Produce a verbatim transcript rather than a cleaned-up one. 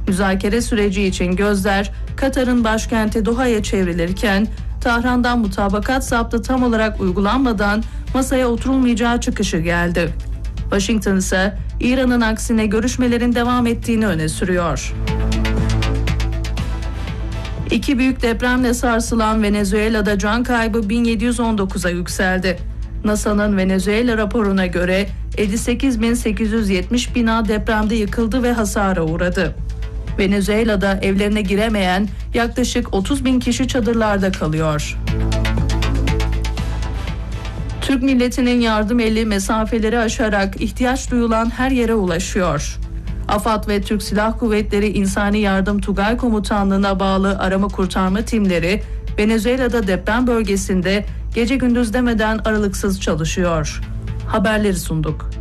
Müzakere süreci için gözler Katar'ın başkenti Doha'ya çevrilirken Tahran'dan mutabakat zaptı tam olarak uygulanmadan masaya oturulmayacağı çıkışı geldi. Washington ise İran'ın aksine görüşmelerin devam ettiğini öne sürüyor. İki büyük depremle sarsılan Venezuela'da can kaybı bin yedi yüz on dokuza yükseldi. NASA'nın Venezuela raporuna göre elli sekiz bin sekiz yüz yetmiş bina depremde yıkıldı ve hasara uğradı. Venezuela'da evlerine giremeyen yaklaşık otuz bin kişi çadırlarda kalıyor. Türk milletinin yardım eli mesafeleri aşarak ihtiyaç duyulan her yere ulaşıyor. AFAD ve Türk Silah Kuvvetleri İnsani Yardım Tugay Komutanlığı'na bağlı arama kurtarma timleri Venezuela'da deprem bölgesinde gece gündüz demeden aralıksız çalışıyor. Haberleri sunduk.